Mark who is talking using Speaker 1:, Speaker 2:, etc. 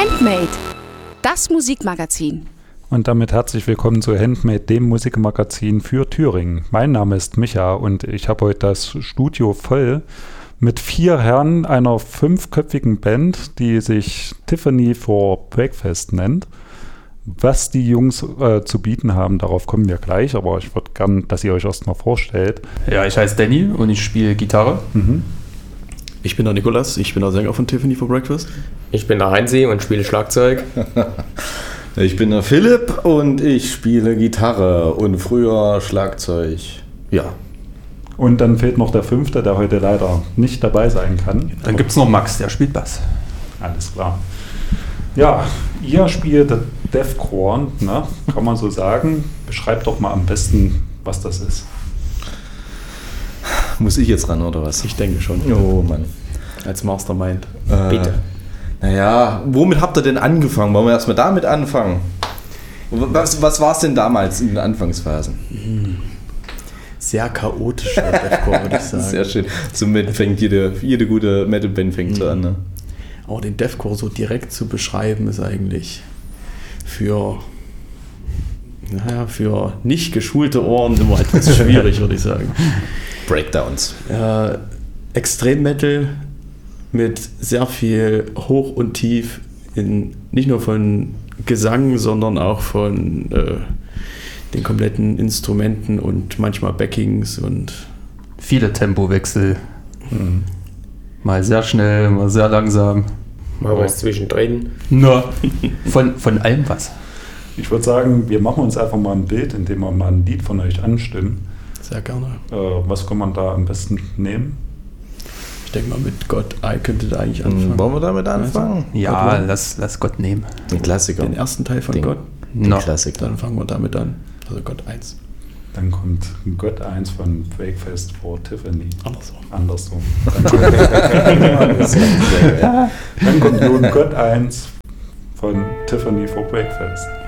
Speaker 1: Handmade, das Musikmagazin.
Speaker 2: Und damit herzlich willkommen zu Handmade, dem Musikmagazin für Thüringen. Mein Name ist Micha und ich habe heute das Studio voll mit 4 Herren einer 5-köpfigen Band, die sich Tiffany for Breakfast nennt. Was die Jungs zu bieten haben, darauf kommen wir gleich, aber ich würde gern, dass ihr euch erstmal vorstellt.
Speaker 3: Ja, ich heiße Danny und ich spiele Gitarre.
Speaker 4: Ich bin der Nikolas, ich bin der Sänger von Tiffany for Breakfast.
Speaker 5: Ich bin der Heinzi und spiele Schlagzeug.
Speaker 6: Ich bin der Philipp und ich spiele Gitarre und früher Schlagzeug. Ja.
Speaker 2: Und dann fehlt noch der 5., der heute leider nicht dabei sein kann.
Speaker 3: Dann gibt es noch Max, der spielt Bass.
Speaker 2: Alles klar. Ja, ihr spielt Deathcore, ne? Kann man so sagen. Beschreibt doch mal am besten, was das ist.
Speaker 6: Muss ich jetzt ran, oder was?
Speaker 4: Ich denke schon.
Speaker 6: Oh Mann.
Speaker 4: Als Mastermind.
Speaker 5: Bitte.
Speaker 6: Naja, womit habt ihr denn angefangen? Wollen wir erstmal damit anfangen? Was war es denn damals in den Anfangsphasen?
Speaker 4: Sehr chaotischer Deathcore, würde ich sagen.
Speaker 6: Sehr schön. Somit fängt jede gute Metalband fängt so an, ne?
Speaker 4: Aber den Deathcore so direkt zu beschreiben, ist eigentlich für nicht geschulte Ohren immer etwas schwierig, würde ich sagen.
Speaker 6: Breakdowns.
Speaker 4: Extrem-Metal mit sehr viel Hoch und Tief, nicht nur von Gesang, sondern auch von den kompletten Instrumenten und manchmal Backings und
Speaker 3: Viele Tempowechsel. Mal sehr schnell, mal sehr langsam.
Speaker 5: Mal was zwischendrin.
Speaker 3: Na, von allem was.
Speaker 2: Ich würde sagen, wir machen uns einfach mal ein Bild, indem wir mal ein Lied von euch anstimmen.
Speaker 4: sehr gerne.
Speaker 2: Was kann man da am besten nehmen?
Speaker 4: Ich denke mal, mit Gott könnte da eigentlich anfangen.
Speaker 6: Wollen wir damit anfangen?
Speaker 3: Ja, lass Gott nehmen.
Speaker 6: Den Klassiker.
Speaker 4: Den ersten Teil von
Speaker 6: Den-
Speaker 4: Gott.
Speaker 6: Den
Speaker 3: No.
Speaker 6: Klassiker.
Speaker 4: Dann fangen wir damit an. Also Gott 1.
Speaker 2: Dann kommt Gott 1 von Breakfast for Tiffany.
Speaker 4: Andersrum.
Speaker 2: Dann kommt nun Gott 1 von Tiffany for Breakfast.